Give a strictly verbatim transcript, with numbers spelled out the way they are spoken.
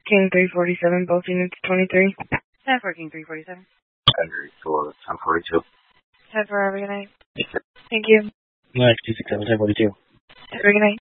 King three forty-seven, both units twenty-three. ten four, King three forty-seven. Henry for ten forty-two. ten four, have a good night. Thank you. Max two six seven, ten forty-two. Have a good night.